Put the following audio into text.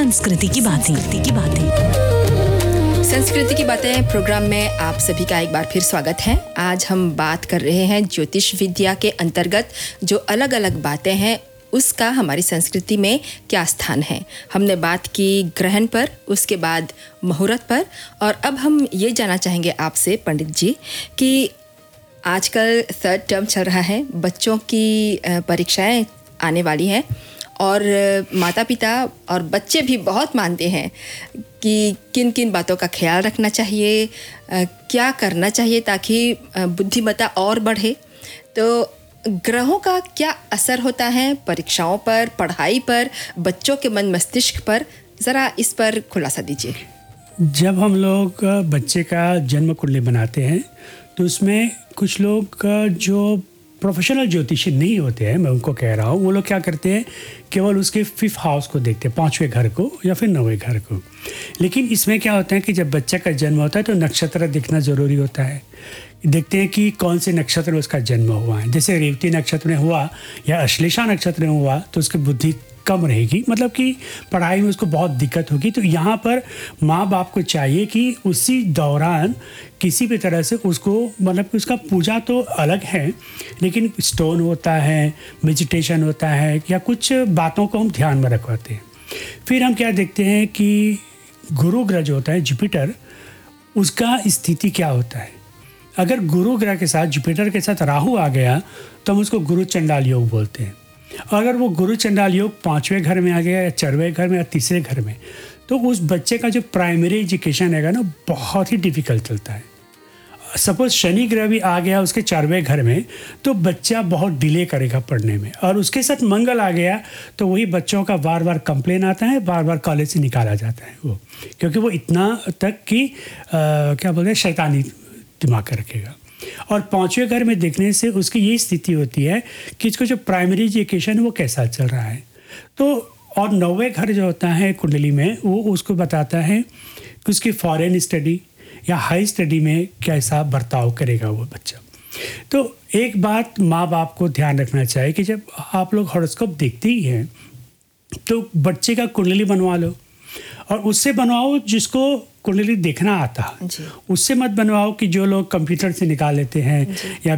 संस्कृति की बातें। संस्कृति की बातें प्रोग्राम में आप सभी का एक बार फिर स्वागत है। आज हम बात कर रहे हैं ज्योतिष विद्या के अंतर्गत जो अलग अलग बातें हैं उसका हमारी संस्कृति में क्या स्थान है। हमने बात की ग्रहण पर, उसके बाद मुहूर्त पर, और अब हम ये जानना चाहेंगे आपसे पंडित जी कि आजकल 3rd टर्म चल रहा है, बच्चों की परीक्षाएं आने वाली हैं और माता पिता और बच्चे भी बहुत मानते हैं कि किन किन बातों का ख्याल रखना चाहिए, क्या करना चाहिए ताकि बुद्धिमत्ता और बढ़े। तो ग्रहों का क्या असर होता है परीक्षाओं पर, पढ़ाई पर, बच्चों के मन मस्तिष्क पर, ज़रा इस पर खुलासा दीजिए। जब हम लोग बच्चे का जन्म कुंडली बनाते हैं तो उसमें कुछ लोग जो प्रोफेशनल ज्योतिषी नहीं होते हैं, मैं उनको कह रहा हूँ, वो लोग क्या करते हैं, केवल उसके 5th हाउस को देखते हैं, 5वें घर को या फिर 9वें घर को। लेकिन इसमें क्या होता है कि जब बच्चे का जन्म होता है तो नक्षत्र देखना ज़रूरी होता है। देखते हैं कि कौन से नक्षत्र में उसका जन्म हुआ है। जैसे रेवती नक्षत्र में हुआ या अश्लेषा नक्षत्र में हुआ तो उसकी बुद्धि कम रहेगी, मतलब कि पढ़ाई में उसको बहुत दिक्कत होगी। तो यहाँ पर माँ बाप को चाहिए कि उसी दौरान किसी भी तरह से उसको, मतलब कि उसका पूजा तो अलग है लेकिन स्टोन होता है, मेडिटेशन होता है, या कुछ बातों को हम ध्यान में रखवाते हैं। फिर हम क्या देखते हैं कि गुरु ग्रह जो होता है जुपिटर, उसका स्थिति क्या होता है। अगर गुरु ग्रह के साथ, जुपिटर के साथ राहु आ गया तो हम उसको गुरु चंडाल योग बोलते हैं। अगर वो गुरु चंडाल योग 5वें घर में आ गया या 4वें घर में या 3रे घर में, तो उस बच्चे का जो प्राइमरी एजुकेशन है ना, बहुत ही डिफ़िकल्ट चलता है। सपोज शनि ग्रह भी आ गया उसके 4वें घर में तो बच्चा बहुत डिले करेगा पढ़ने में, और उसके साथ मंगल आ गया तो वही बच्चों का बार बार कंप्लेन आता है, बार बार कॉलेज से निकाला जाता है वो, क्योंकि वो इतना तक कि क्या बोलते हैं, शैतानी दिमाग रखेगा। और 5वें घर में देखने से उसकी ये स्थिति होती है कि इसको जो प्राइमरी एजुकेशन है वो कैसा चल रहा है। तो और 9वें घर जो होता है कुंडली में, वो उसको बताता है कि उसकी फॉरेन स्टडी या हाई स्टडी में कैसा बर्ताव करेगा वो बच्चा। तो एक बात माँ बाप को ध्यान रखना चाहिए कि जब आप लोग हॉरोस्कोप देखते ही हैं तो बच्चे का कुंडली बनवा लो, और उससे बनवाओ जिसको कुंडली देखना आता है। उससे मत बनवाओ कि जो लोग कंप्यूटर से निकाल लेते हैं या